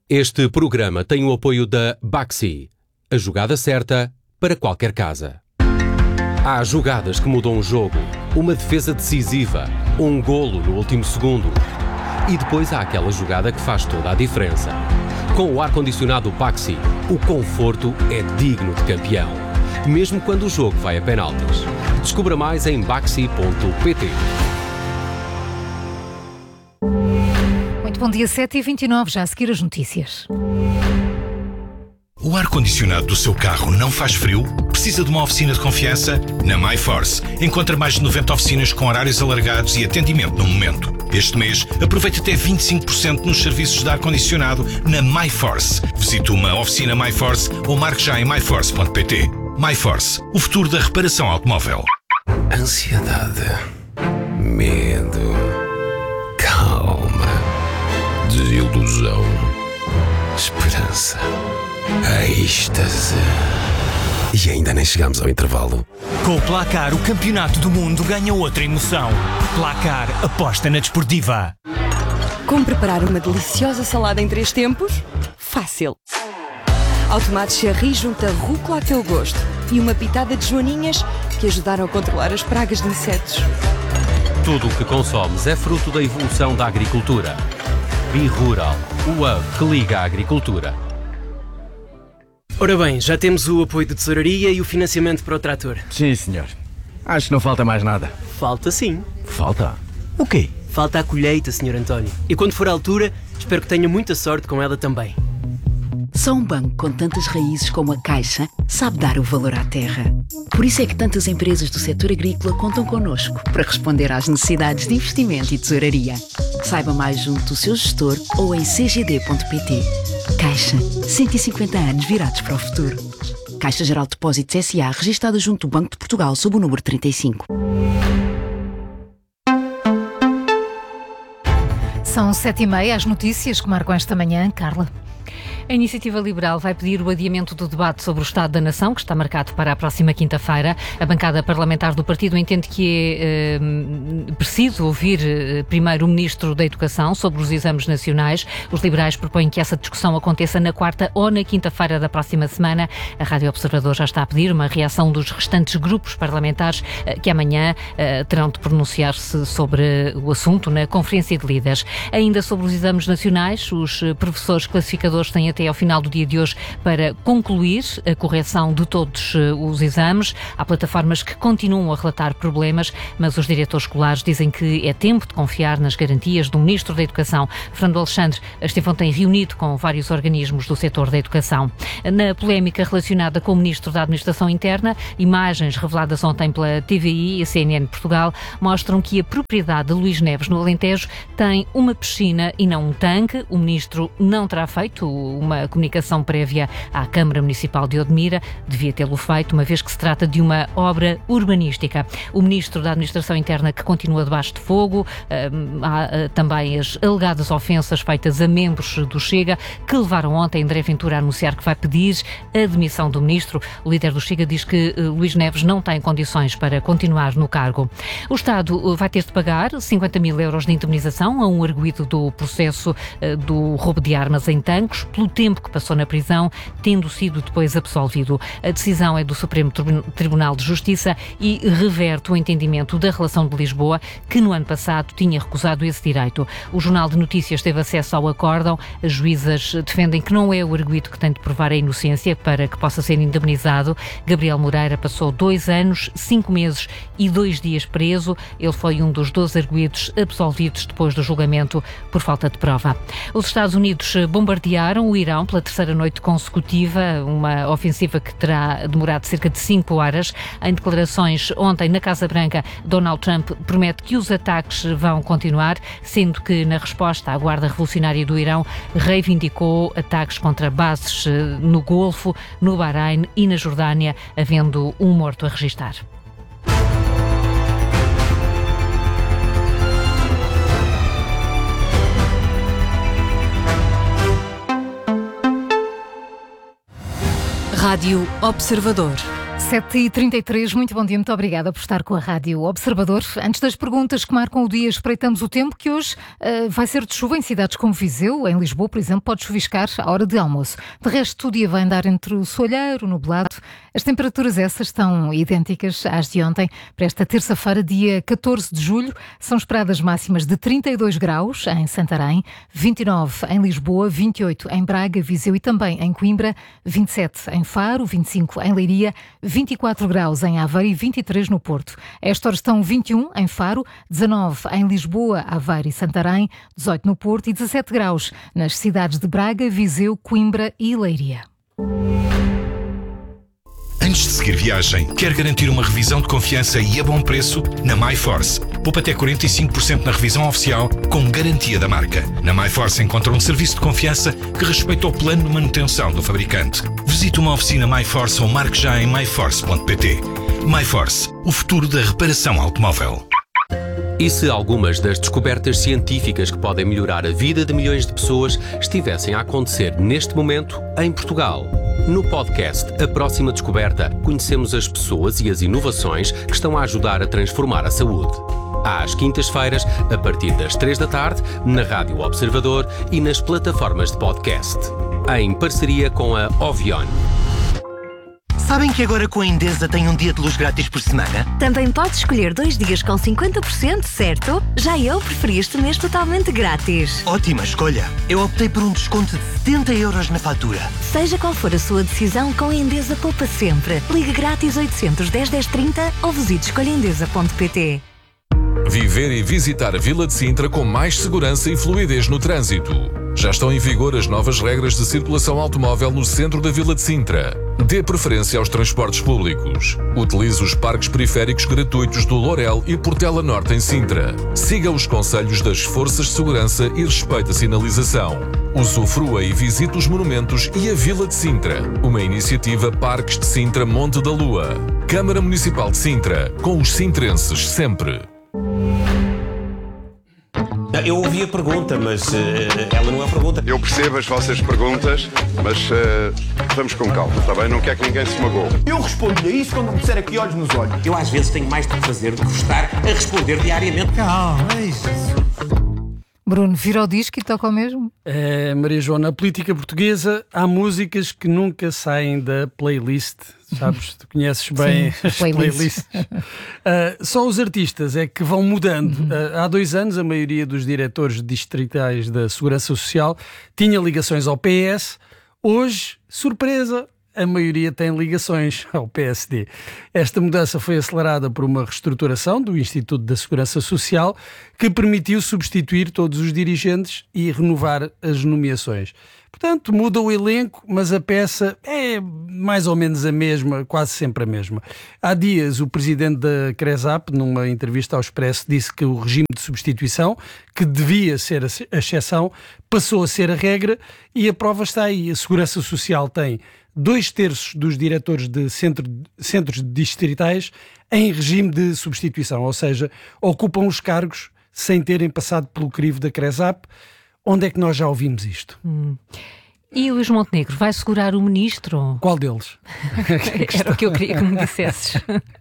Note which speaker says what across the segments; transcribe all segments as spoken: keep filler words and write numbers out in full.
Speaker 1: Este programa tem o apoio da Baxi, a jogada certa para qualquer casa. Há jogadas que mudam o jogo, uma defesa decisiva, um golo no último segundo. E depois há aquela jogada que faz toda a diferença. Com o ar-condicionado Baxi, o conforto é digno de campeão, mesmo quando o jogo vai a penaltis. Descubra mais em baxi ponto pt.
Speaker 2: Muito bom dia, sete e vinte e nove, já a seguir as notícias.
Speaker 3: O ar-condicionado do seu carro não faz frio? Precisa de uma oficina de confiança? Na MyForce. Encontra mais de noventa oficinas com horários alargados e atendimento no momento. Este mês, aproveite até vinte e cinco por cento nos serviços de ar-condicionado na MyForce. Visite uma oficina MyForce ou marque já em my force ponto pt. MyForce, o futuro da reparação automóvel.
Speaker 4: Ansiedade, medo, calma, desilusão, esperança, êxtase. E ainda nem chegamos ao intervalo.
Speaker 5: Com o Placar, o campeonato do mundo ganha outra emoção. Placar, aposta na desportiva.
Speaker 6: Como preparar uma deliciosa salada em três tempos? Fácil. Ao tomate cherry junta rúcula a teu gosto e uma pitada de joaninhas que ajudaram a controlar as pragas de insetos.
Speaker 1: Tudo o que consomes é fruto da evolução da agricultura. B-Rural, o hub que liga a agricultura.
Speaker 7: Ora bem, já temos o apoio de tesouraria e o financiamento para o trator.
Speaker 8: Sim, senhor. Acho que não falta mais nada.
Speaker 7: Falta sim.
Speaker 8: Falta? O quê?
Speaker 7: Falta a colheita, senhor António. E quando for a altura, espero que tenha muita sorte com ela também.
Speaker 9: Só um banco com tantas raízes como a Caixa sabe dar o valor à terra. Por isso é que tantas empresas do setor agrícola contam connosco para responder às necessidades de investimento e tesouraria. Saiba mais junto do seu gestor ou em c g d ponto p t. Caixa, cento e cinquenta anos virados para o futuro. Caixa Geral de Depósitos S A, registada junto do Banco de Portugal sob o número trinta e cinco.
Speaker 2: São sete e meia, as notícias que marcam esta manhã. Carla. A Iniciativa Liberal vai pedir o adiamento do debate sobre o Estado da Nação, que está marcado para a próxima quinta-feira. A bancada parlamentar do partido entende que é eh, preciso ouvir eh, primeiro o Ministro da Educação sobre os exames nacionais. Os liberais propõem que essa discussão aconteça na quarta ou na quinta-feira da próxima semana. A Rádio Observador já está a pedir uma reação dos restantes grupos parlamentares eh, que amanhã eh, terão de pronunciar-se sobre o assunto na Conferência de Líderes. Ainda sobre os exames nacionais, os professores classificadores têm até ao final do dia de hoje para concluir a correção de todos os exames. Há plataformas que continuam a relatar problemas, mas os diretores escolares dizem que é tempo de confiar nas garantias do Ministro da Educação. Fernando Alexandre esteve ontem reunido com vários organismos do setor da educação. Na polémica relacionada com o Ministro da Administração Interna, imagens reveladas ontem pela T V I e a C N N Portugal mostram que a propriedade de Luís Neves, no Alentejo, tem uma piscina e não um tanque. O Ministro não terá feito uma uma comunicação prévia à Câmara Municipal de Odmira, devia tê-lo feito, uma vez que se trata de uma obra urbanística. O Ministro da Administração Interna que continua debaixo de fogo, há também as alegadas ofensas feitas a membros do Chega, que levaram ontem André Ventura a anunciar que vai pedir a demissão do Ministro. O líder do Chega diz que Luís Neves não tem condições para continuar no cargo. O Estado vai ter de pagar cinquenta mil euros de indemnização a um arguido do processo do roubo de armas em Tancos, pelo tempo que passou na prisão, tendo sido depois absolvido. A decisão é do Supremo Tribunal de Justiça e reverte o entendimento da Relação de Lisboa, que no ano passado tinha recusado esse direito. O Jornal de Notícias teve acesso ao acórdão. As juízas defendem que não é o arguido que tem de provar a inocência para que possa ser indemnizado. Gabriel Moreira passou dois anos, cinco meses e dois dias preso. Ele foi um dos doze arguidos absolvidos depois do julgamento por falta de prova. Os Estados Unidos bombardearam o Irão pela terceira noite consecutiva, uma ofensiva que terá demorado cerca de cinco horas. Em declarações ontem na Casa Branca, Donald Trump promete que os ataques vão continuar, sendo que na resposta a Guarda Revolucionária do Irão reivindicou ataques contra bases no Golfo, no Bahrein e na Jordânia, havendo um morto a registar.
Speaker 6: Rádio Observador.
Speaker 2: sete e trinta e três, muito bom dia, muito obrigada por estar com a Rádio Observador. Antes das perguntas que marcam o dia, espreitamos o tempo, que hoje uh, vai ser de chuva em cidades como Viseu. Em Lisboa, por exemplo, pode chuviscar à hora de almoço. De resto, o dia vai andar entre o soalheiro, o nublado. As temperaturas essas estão idênticas às de ontem. Para esta terça-feira, dia catorze de julho, são esperadas máximas de trinta e dois graus em Santarém, vinte e nove em Lisboa, vinte e oito em Braga, Viseu e também em Coimbra, vinte e sete em Faro, vinte e cinco em Leiria, vinte e quatro graus em Aveiro e vinte e três no Porto. A esta hora estão vinte e um em Faro, dezanove em Lisboa, Aveiro e Santarém, dezoito no Porto e dezassete graus nas cidades de Braga, Viseu, Coimbra e Leiria.
Speaker 3: Antes de seguir viagem, quer garantir uma revisão de confiança e a bom preço? Na MyForce, poupa até quarenta e cinco por cento na revisão oficial com garantia da marca. Na MyForce encontra um serviço de confiança que respeita o plano de manutenção do fabricante. Visite uma oficina MyForce ou marque já em my force ponto p t. MyForce, o futuro da reparação automóvel.
Speaker 1: E se algumas das descobertas científicas que podem melhorar a vida de milhões de pessoas estivessem a acontecer neste momento em Portugal? No podcast A Próxima Descoberta, conhecemos as pessoas e as inovações que estão a ajudar a transformar a saúde. Às quintas-feiras, a partir das três da tarde, na Rádio Observador e nas plataformas de podcast. Em parceria com a Ovion.
Speaker 10: Sabem que agora com a Endesa tem um dia de luz grátis por semana?
Speaker 11: Também podes escolher dois dias com cinquenta por cento, certo? Já eu preferi este mês totalmente grátis.
Speaker 10: Ótima escolha! Eu optei por um desconto de setenta euros na fatura.
Speaker 11: Seja qual for a sua decisão, com a Endesa poupa sempre. Ligue grátis oitocentos, dez, dez, trinta ou visite escolha endesa ponto p t.
Speaker 12: Viver e visitar a Vila de Sintra com mais segurança e fluidez no trânsito. Já estão em vigor as novas regras de circulação automóvel no centro da Vila de Sintra. Dê preferência aos transportes públicos. Utilize os parques periféricos gratuitos do Lourel e Portela Norte em Sintra. Siga os conselhos das forças de segurança e respeite a sinalização. Usufrua e visite os monumentos e a Vila de Sintra. Uma iniciativa Parques de Sintra Monte da Lua. Câmara Municipal de Sintra. Com os sintrenses sempre.
Speaker 13: Eu ouvi a pergunta, mas uh, ela não é a pergunta.
Speaker 14: Eu percebo as vossas perguntas, mas uh, vamos com calma, está bem? Não quer que ninguém se magoe.
Speaker 15: Eu respondo-lhe a isso quando me disser aqui olhos nos olhos.
Speaker 13: Eu às vezes tenho mais de fazer do que estar a responder diariamente.
Speaker 15: Calma, é isso.
Speaker 2: Bruno, vira o disco e toca o mesmo?
Speaker 16: É, Maria João, na política portuguesa há músicas que nunca saem da playlist, sabes? Tu conheces bem
Speaker 2: Sim,
Speaker 16: as playlists. uh, só os artistas é que vão mudando. Uhum. Uh, há dois anos a maioria dos diretores distritais da Segurança Social tinha ligações ao P S. Hoje, surpresa, a maioria tem ligações ao P S D. Esta mudança foi acelerada por uma reestruturação do Instituto da Segurança Social que permitiu substituir todos os dirigentes e renovar as nomeações. Portanto, muda o elenco, mas a peça é mais ou menos a mesma, quase sempre a mesma. Há dias, o presidente da CRESAP, numa entrevista ao Expresso, disse que o regime de substituição, que devia ser a exceção, passou a ser a regra e a prova está aí. A Segurança Social tem dois terços dos diretores de centro, centros distritais em regime de substituição, ou seja, ocupam os cargos sem terem passado pelo crivo da CRESAP. Onde é que nós já ouvimos isto?
Speaker 2: Hum. E o Luís Montenegro vai segurar o ministro?
Speaker 16: Qual deles?
Speaker 2: Era o que eu queria que me dissesses.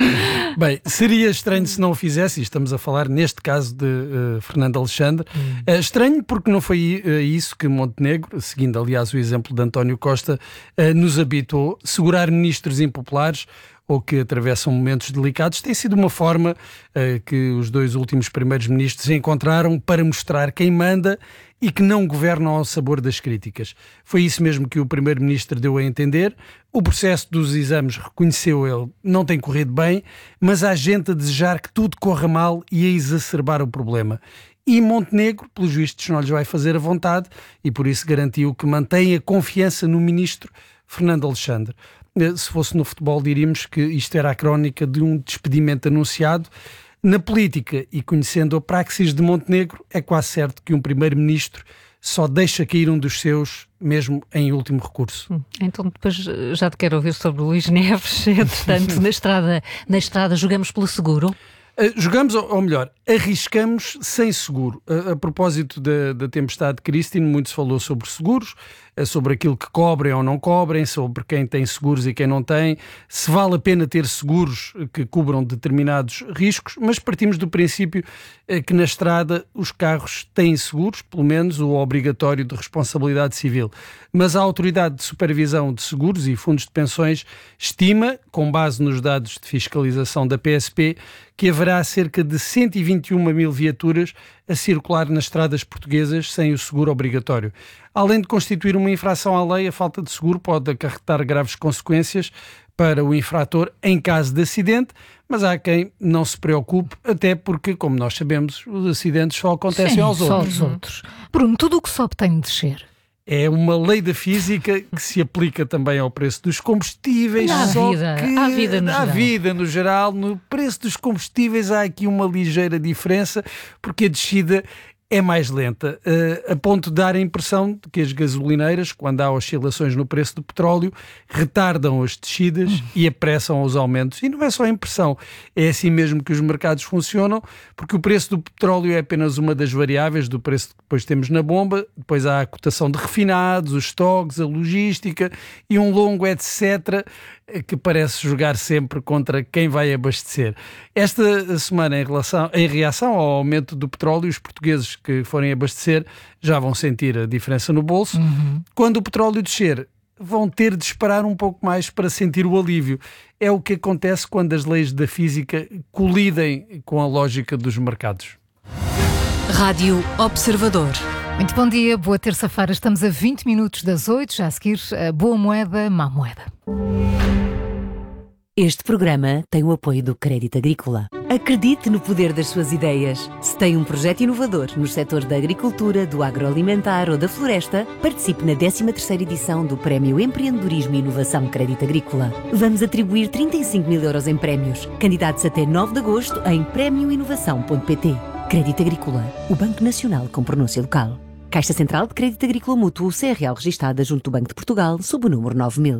Speaker 16: Bem, seria estranho se não o fizesse, e estamos a falar neste caso de uh, Fernando Alexandre. Hum. Uh, estranho porque não foi uh, isso que Montenegro, seguindo aliás o exemplo de António Costa, uh, nos habituou. Segurar ministros impopulares ou que atravessam momentos delicados, tem sido uma forma uh, que os dois últimos primeiros ministros encontraram para mostrar quem manda e que não governam ao sabor das críticas. Foi isso mesmo que o primeiro-ministro deu a entender. O processo dos exames, reconheceu ele, não tem corrido bem, mas há gente a desejar que tudo corra mal e a exacerbar o problema. E Montenegro, pelos vistos, não lhes vai fazer a vontade e por isso garantiu que mantém a confiança no ministro Fernando Alexandre. Se fosse no futebol, diríamos que isto era a crónica de um despedimento anunciado. Na política, e conhecendo a praxis de Montenegro, é quase certo que um primeiro-ministro só deixa cair um dos seus, mesmo em último recurso.
Speaker 2: Hum, então depois já te quero ouvir sobre o Luís Neves. Entretanto, na estrada, na estrada jogamos pelo seguro?
Speaker 16: Uh, jogamos, ou melhor, arriscamos sem seguro. A, a propósito da, da tempestade Christine, muito se falou sobre seguros, sobre aquilo que cobrem ou não cobrem, sobre quem tem seguros e quem não tem, se vale a pena ter seguros que cubram determinados riscos, mas partimos do princípio que na estrada os carros têm seguros, pelo menos o obrigatório de responsabilidade civil. Mas a Autoridade de Supervisão de Seguros e Fundos de Pensões estima, com base nos dados de fiscalização da P S P, que haverá cerca de cento e vinte e uma mil viaturas a circular nas estradas portuguesas sem o seguro obrigatório. Além de constituir uma infração à lei, a falta de seguro pode acarretar graves consequências para o infrator em caso de acidente, mas há quem não se preocupe, até porque, como nós sabemos, os acidentes só acontecem
Speaker 2: Sim,
Speaker 16: aos
Speaker 2: só
Speaker 16: outros.
Speaker 2: aos outros. Bruno, tudo o que sobe tem de descer.
Speaker 16: É uma lei da física que se aplica também ao preço dos combustíveis.
Speaker 2: À
Speaker 16: só
Speaker 2: vida,
Speaker 16: que
Speaker 2: à vida no
Speaker 16: à
Speaker 2: geral.
Speaker 16: vida no geral. No preço dos combustíveis há aqui uma ligeira diferença, porque a descida é mais lenta, uh, a ponto de dar a impressão de que as gasolineiras, quando há oscilações no preço do petróleo, retardam as descidas uhum. e apressam os aumentos. E não é só a impressão, é assim mesmo que os mercados funcionam, porque o preço do petróleo é apenas uma das variáveis do preço que depois temos na bomba, depois há a cotação de refinados, os estoques, a logística e um longo etcétera que parece jogar sempre contra quem vai abastecer. Esta semana, em, relação, em reação ao aumento do petróleo, os portugueses que forem abastecer já vão sentir a diferença no bolso. Uhum. Quando o petróleo descer, vão ter de esperar um pouco mais para sentir o alívio. É o que acontece quando as leis da física colidem com a lógica dos mercados.
Speaker 11: Rádio Observador.
Speaker 2: Muito bom dia, boa terça-feira. Estamos a vinte minutos das oito, já a seguir, a boa moeda, má moeda.
Speaker 17: Este programa tem o apoio do Crédito Agrícola. Acredite no poder das suas ideias. Se tem um projeto inovador no setor da agricultura, do agroalimentar ou da floresta, participe na décima terceira edição do Prémio Empreendedorismo e Inovação Crédito Agrícola. Vamos atribuir trinta e cinco mil euros em prémios. Candidatos até nove de agosto em prémio inovação ponto pt. Crédito Agrícola, o Banco Nacional com pronúncia local. Caixa Central de Crédito Agrícola Mútuo, C R L registada junto do Banco de Portugal, sob o número nove mil.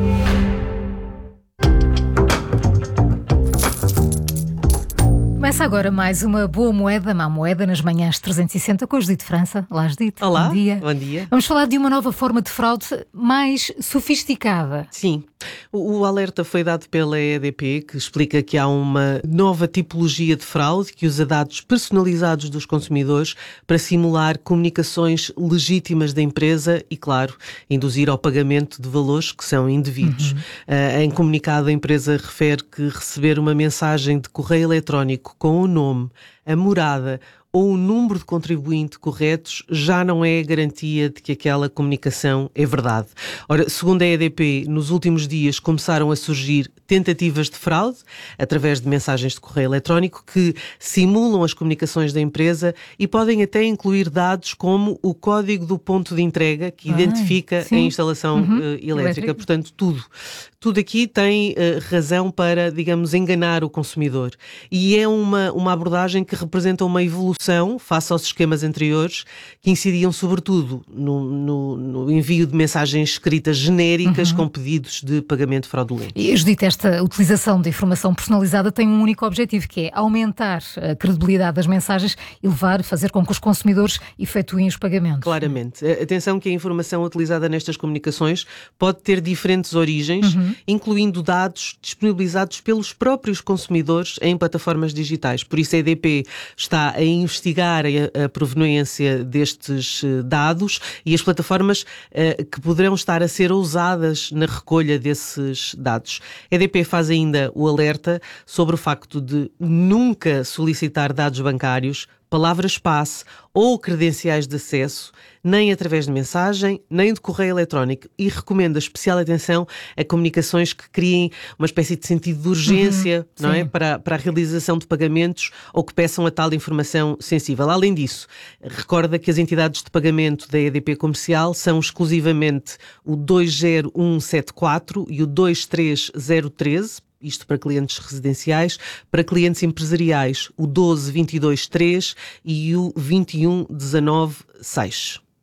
Speaker 2: Começa agora mais uma boa moeda, má moeda, nas manhãs trezentos e sessenta com a Judite França. Olá, Judite.
Speaker 18: Olá,
Speaker 2: bom dia.
Speaker 18: Bom dia.
Speaker 2: Vamos falar de uma nova forma de fraude mais sofisticada.
Speaker 18: Sim. O, o alerta foi dado pela E D P, que explica que há uma nova tipologia de fraude que usa dados personalizados dos consumidores para simular comunicações legítimas da empresa e, claro, induzir ao pagamento de valores que são indevidos. Uhum. Uh, em comunicado, a empresa refere que receber uma mensagem de correio eletrónico com o nome, a morada ou o número de contribuinte corretos já não é a garantia de que aquela comunicação é verdade. Ora, segundo a E D P, nos últimos dias começaram a surgir tentativas de fraude através de mensagens de correio eletrónico que simulam as comunicações da empresa e podem até incluir dados como o código do ponto de entrega que ah, identifica sim. a instalação uhum. uh, elétrica. Elétrico. Portanto, tudo. Tudo aqui tem uh, razão para, digamos, enganar o consumidor. E é uma, uma abordagem que representa uma evolução face aos esquemas anteriores que incidiam sobretudo no, no, no envio de mensagens escritas genéricas uhum. com pedidos de pagamento fraudulento.
Speaker 2: E, Judite, esta utilização de informação personalizada tem um único objetivo, que é aumentar a credibilidade das mensagens e levar, fazer com que os consumidores efetuem os pagamentos.
Speaker 18: Claramente. Atenção que a informação utilizada nestas comunicações pode ter diferentes origens, uhum. incluindo dados disponibilizados pelos próprios consumidores em plataformas digitais. Por isso a E D P está a investigar a, a proveniência destes dados e as plataformas uh, que poderão estar a ser usadas na recolha desses dados. A E D P faz ainda o alerta sobre o facto de nunca solicitar dados bancários, palavras-passe ou credenciais de acesso, nem através de mensagem, nem de correio eletrónico, e recomenda especial atenção a comunicações que criem uma espécie de sentido de urgência, uhum, não é? Para, para a realização de pagamentos ou que peçam a tal informação sensível. Além disso, recorda que as entidades de pagamento da E D P Comercial são exclusivamente o dois zero um sete quatro e o dois três zero um três, isto para clientes residenciais. Para clientes empresariais, o doze vinte e dois três e o vinte e um dezanove seis.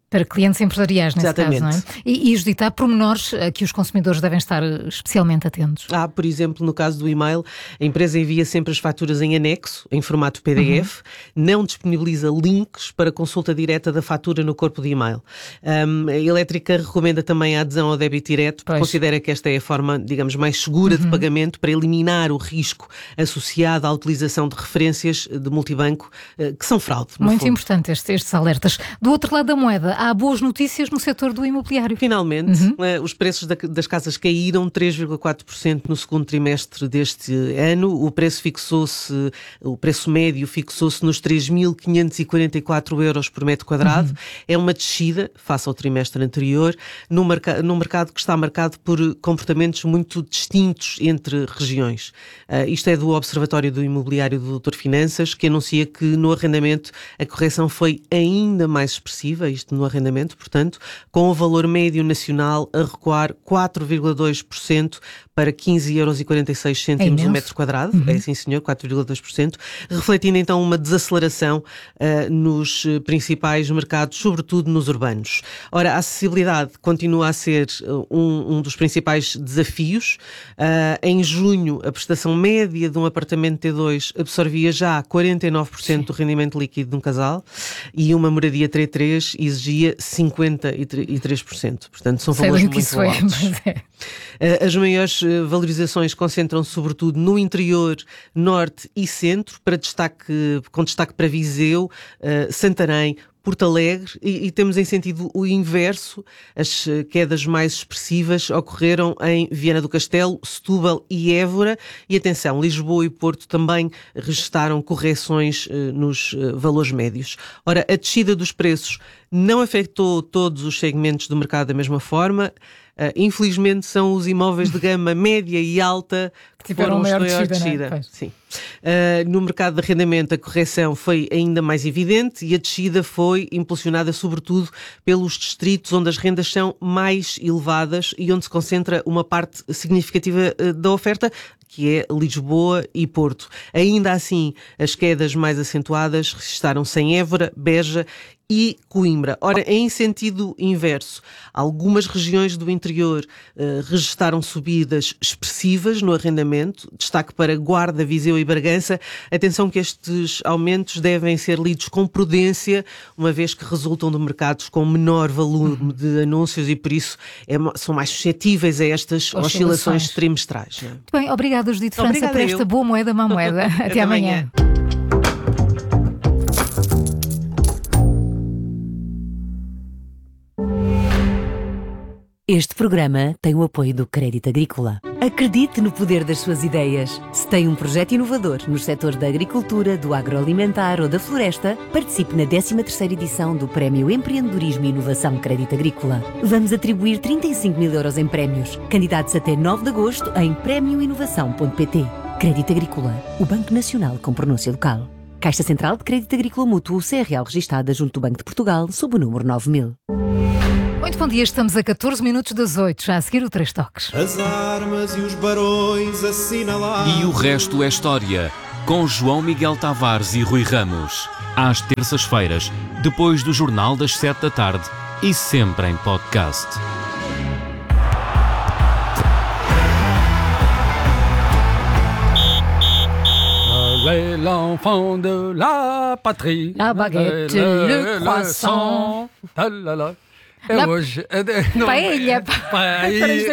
Speaker 2: Para clientes empresariais, nesse
Speaker 18: Exatamente.
Speaker 2: caso, não é? E, e Judita, há pormenores a que os consumidores devem estar especialmente atentos?
Speaker 18: Há, por exemplo, no caso do e-mail, a empresa envia sempre as faturas em anexo, em formato P D F, uhum. não disponibiliza links para consulta direta da fatura no corpo de e-mail. Um, a Elétrica recomenda também a adesão ao débito direto, porque considera que esta é a forma, digamos, mais segura uhum. de pagamento para eliminar o risco associado à utilização de referências de multibanco que são fraude.
Speaker 2: Muito
Speaker 18: fundo.
Speaker 2: importante estes, estes alertas. Do outro lado da moeda, há boas notícias no setor do imobiliário.
Speaker 18: Finalmente,
Speaker 2: uhum.
Speaker 18: uh, os preços da, das casas caíram três vírgula quatro por cento no segundo trimestre deste ano. O preço fixou-se, o preço médio fixou-se nos três mil quinhentos e quarenta e quatro euros por metro quadrado. Uhum. É uma descida, face ao trimestre anterior, num, marca, num mercado que está marcado por comportamentos muito distintos entre regiões. Uh, isto é do Observatório do Imobiliário do doutor Finanças, que anuncia que no arrendamento a correção foi ainda mais expressiva, isto no arrendamento, portanto, com o valor médio nacional a recuar quatro vírgula dois por cento para quinze euros e quarenta e seis cêntimos o metro quadrado, uhum. é sim senhor, quatro vírgula dois por cento, refletindo então uma desaceleração uh, nos principais mercados, sobretudo nos urbanos. Ora, a acessibilidade continua a ser um, um dos principais desafios. Uh, em junho, a prestação média de um apartamento T dois absorvia já quarenta e nove por cento sim. do rendimento líquido de um casal e uma moradia T três exigia cinquenta e três por cento. Portanto, são valores muito
Speaker 2: isso
Speaker 18: altos.
Speaker 2: É, mas é.
Speaker 18: As maiores valorizações concentram-se sobretudo no interior, norte e centro, para destaque, com destaque para Viseu, Santarém, Porto Alegre, e, e temos em sentido o inverso. As quedas mais expressivas ocorreram em Viana do Castelo, Setúbal e Évora. E atenção, Lisboa e Porto também registaram correções uh, nos uh, valores médios. Ora, a descida dos preços não afetou todos os segmentos do mercado da mesma forma. Uh, infelizmente são os imóveis de gama média e alta que
Speaker 2: tiveram
Speaker 18: foram
Speaker 2: maior
Speaker 18: os maiores
Speaker 2: descida.
Speaker 18: descida. Sim. Uh, no mercado de arrendamento a correção foi ainda mais evidente e a descida foi impulsionada sobretudo pelos distritos onde as rendas são mais elevadas e onde se concentra uma parte significativa uh, da oferta, que é Lisboa e Porto. Ainda assim, as quedas mais acentuadas registaram-se em Évora, Beja e Coimbra. Ora, em sentido inverso, algumas regiões do interior uh, registaram subidas expressivas no arrendamento, destaque para Guarda, Viseu e Bragança. Atenção que estes aumentos devem ser lidos com prudência, uma vez que resultam de mercados com menor volume de anúncios e por isso é, são mais suscetíveis a estas oscilações, oscilações trimestrais. Não é?
Speaker 2: Muito bem, obrigada Judite França por esta boa moeda, má moeda. Até, Até amanhã. amanhã.
Speaker 17: Este programa tem o apoio do Crédito Agrícola. Acredite no poder das suas ideias. Se tem um projeto inovador nos setores da agricultura, do agroalimentar ou da floresta, participe na décima terceira edição do Prémio Empreendedorismo e Inovação Crédito Agrícola. Vamos atribuir trinta e cinco mil euros em prémios. Candidatos até nove de agosto em prémio inovação ponto pt. Crédito Agrícola, o Banco Nacional com pronúncia local. Caixa Central de Crédito Agrícola Mútuo, C R L registada junto do Banco de Portugal, sob o número nove mil.
Speaker 2: Muito bom dia, estamos a catorze minutos das oito, já a seguir o Três Toques.
Speaker 19: As armas e os barões assinalados.
Speaker 1: E o resto é história, com João Miguel Tavares e Rui Ramos. Às terças-feiras, depois do Jornal das Sete da Tarde e sempre em podcast.
Speaker 16: L'enfant de la patrie,
Speaker 2: la baguette, le, le croissant,
Speaker 16: le sang,
Speaker 2: é hoje. Paella.